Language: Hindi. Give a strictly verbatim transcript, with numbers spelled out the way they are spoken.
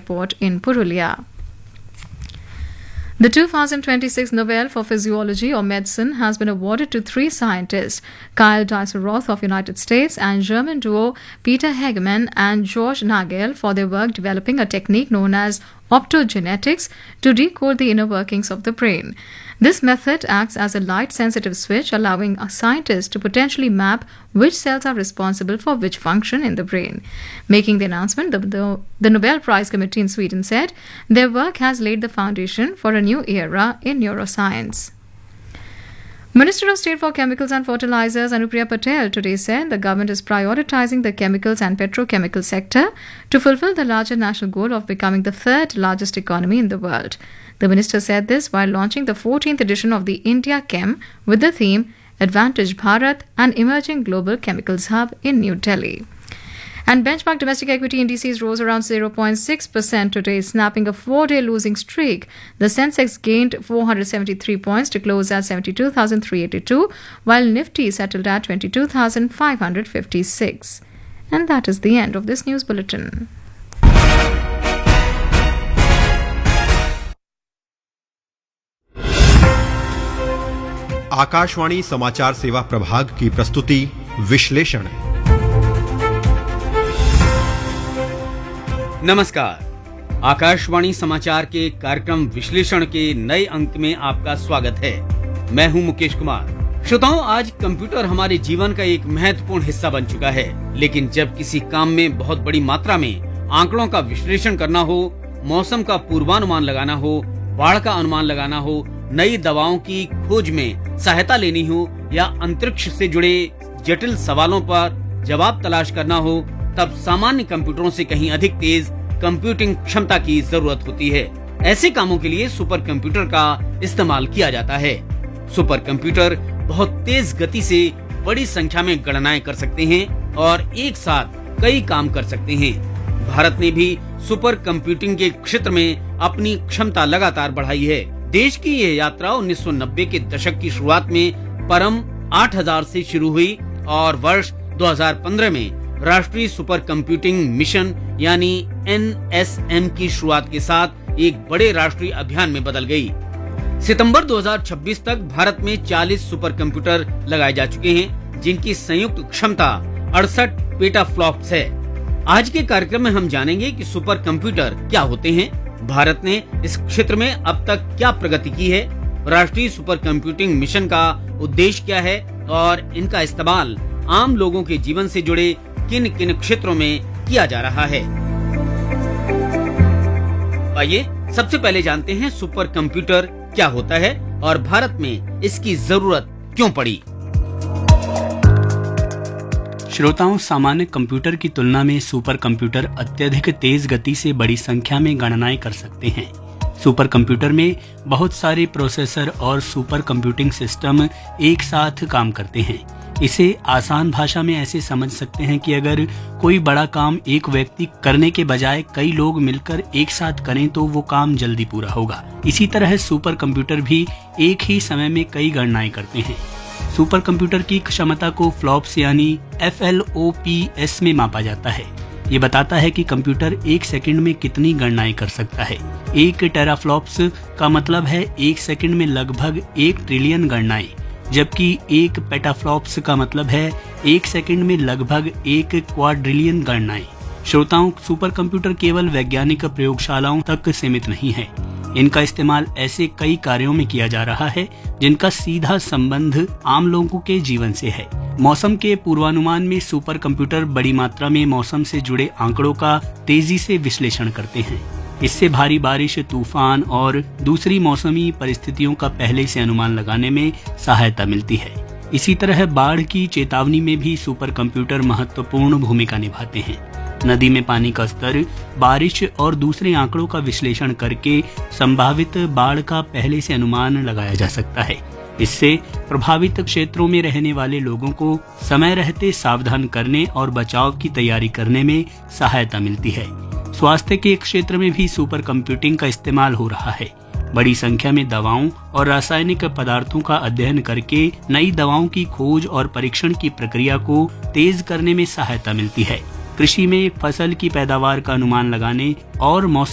Airport in Purulia. The two thousand twenty-six Nobel for Physiology or Medicine has been awarded to three scientists, Kyle Dicer-Roth of United States and German duo Peter Hegemann and George Nagel for their work developing a technique known as optogenetics to decode the inner workings of the brain. This method acts as a light-sensitive switch, allowing a scientist to potentially map which cells are responsible for which function in the brain. Making the announcement, the, the, the Nobel Prize Committee in Sweden said their work has laid the foundation for a new era in neuroscience. Minister of State for Chemicals and Fertilizers Anupriya Patel today said the government is prioritizing the chemicals and petrochemical sector to fulfill the larger national goal of becoming the third largest economy in the world. The minister said this while launching the fourteenth edition of the India Chem with the theme Advantage Bharat, an emerging global chemicals hub in New Delhi. And benchmark domestic equity indices rose around zero point six percent today, snapping a four-day losing streak. The Sensex gained four hundred seventy-three points to close at seventy-two thousand three hundred eighty-two, while Nifty settled at twenty-two thousand five hundred fifty-six. And that is the end of this news bulletin. Akashvani समाचार सेवा प्रभाग की प्रस्तुति विश्लेषण। नमस्कार, आकाशवाणी समाचार के कार्यक्रम विश्लेषण के नए अंक में आपका स्वागत है। मैं हूं मुकेश कुमार। श्रोताओं, आज कंप्यूटर हमारे जीवन का एक महत्वपूर्ण हिस्सा बन चुका है, लेकिन जब किसी काम में बहुत बड़ी मात्रा में आंकड़ों का विश्लेषण करना हो, मौसम का पूर्वानुमान लगाना हो, बाढ़ का अनुमान लगाना हो, नई दवाओं की खोज में सहायता लेनी हो या अंतरिक्ष से जुड़े जटिल सवालों पर जवाब तलाश करना हो, तब सामान्य कंप्यूटरों से कहीं अधिक तेज कंप्यूटिंग क्षमता की जरूरत होती है। ऐसे कामों के लिए सुपर कंप्यूटर का इस्तेमाल किया जाता है। सुपर कंप्यूटर बहुत तेज गति से बड़ी संख्या में गणनाएं कर सकते हैं और एक साथ कई काम कर सकते हैं। भारत ने भी सुपर कंप्यूटिंग के क्षेत्र में अपनी क्षमता लगातार बढ़ाई है। देश की यह यात्रा उन्नीस सौ नब्बे के दशक की शुरुआत में परम आठ हज़ार से शुरू हुई और वर्ष दो हज़ार पंद्रह में राष्ट्रीय सुपर कंप्यूटिंग मिशन यानी एन एस एम की शुरुआत के साथ एक बड़े राष्ट्रीय अभियान में बदल गई। सितंबर दो हज़ार छब्बीस तक भारत में चालीस सुपर कंप्यूटर लगाए जा चुके हैं, जिनकी संयुक्त क्षमता अड़सठ पेटाफ्लॉप्स है। आज के कार्यक्रम में हम जानेंगे कि सुपर कंप्यूटर क्या होते हैं, भारत ने इस क्षेत्र में अब तक क्या प्रगति की है, राष्ट्रीय सुपर कंप्यूटिंग मिशन का उद्देश्य क्या है और इनका इस्तेमाल आम लोगों के जीवन से जुड़े किन किन क्षेत्रों में किया जा रहा है। आइए सबसे पहले जानते हैं सुपर कंप्यूटर क्या होता है और भारत में इसकी जरूरत क्यों पड़ी। श्रोताओं, सामान्य कंप्यूटर की तुलना में सुपर कंप्यूटर अत्यधिक तेज गति से बड़ी संख्या में गणनाएं कर सकते हैं। सुपर कंप्यूटर में बहुत सारे प्रोसेसर और सुपर कंप्यूटिंग सिस्टम एक साथ काम करते हैं। इसे आसान भाषा में ऐसे समझ सकते हैं कि अगर कोई बड़ा काम एक व्यक्ति करने के बजाय कई लोग मिलकर एक साथ करें तो वो काम जल्दी पूरा होगा। इसी तरह सुपर कंप्यूटर भी एक ही समय में कई गणनाएं करते हैं। सुपर कंप्यूटर की क्षमता को फ्लॉप्स यानी F L O P S में मापा जाता है। ये बताता है कि कंप्यूटर एक सेकंड में कितनी गणनाएं कर सकता है। एक टेराफ्लॉप्स का मतलब है एक सेकंड में लगभग एक ट्रिलियन गणनाएं, जबकि एक पेटाफ्लॉप्स का मतलब है एक सेकंड में लगभग एक क्वाड्रिलियन गणनाएं। श्रोताओं, सुपर कंप्यूटर केवल वैज्ञानिक प्रयोगशालाओं तक सीमित नहीं है। इनका इस्तेमाल ऐसे कई कार्यों में किया जा रहा है जिनका सीधा संबंध आम लोगों के जीवन से है। मौसम के पूर्वानुमान में सुपर कंप्यूटर बड़ी मात्रा में मौसम से जुड़े आंकड़ों का तेजी से विश्लेषण करते हैं। इससे भारी बारिश, तूफान और दूसरी मौसमी परिस्थितियों का पहले से अनुमान लगाने में सहायता मिलती है। इसी तरह बाढ़ की चेतावनी में भी सुपर कंप्यूटर महत्वपूर्ण भूमिका निभाते हैं। नदी में पानी का स्तर, बारिश और दूसरे आंकड़ों का विश्लेषण करके संभावित बाढ़ का पहले से अनुमान लगाया जा सकता है। इससे प्रभावित क्षेत्रों में रहने वाले लोगों को समय रहते सावधान करने और बचाव की तैयारी करने में सहायता मिलती है। स्वास्थ्य के क्षेत्र में भी सुपर कंप्यूटिंग का इस्तेमाल हो रहा है। बड़ी संख्या में दवाओं और रासायनिक पदार्थों का अध्ययन करके नई दवाओं की खोज और परीक्षण की प्रक्रिया को तेज करने में सहायता मिलती है। कृषि में फसल की पैदावार का अनुमान लगाने और मौसम